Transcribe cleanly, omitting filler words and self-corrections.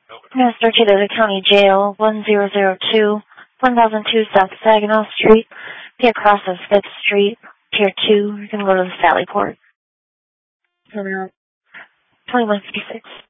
I'm going to start you to the county jail, 1002, 1002 South Saginaw Street. Be across of 5th Street, Pier 2. You're going to go to the Sally Port. 2156.